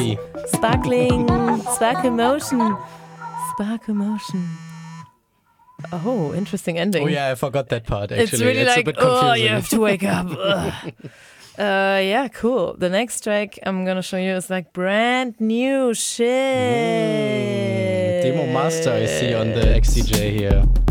Sparky. Spark Emotion. Oh, interesting ending. Oh yeah, I forgot that part actually. It's really a like, bit confusing. oh, you have to wake up. Yeah, cool. The next track I'm gonna show you is like brand new shit. Demo master I see on the XDJ here.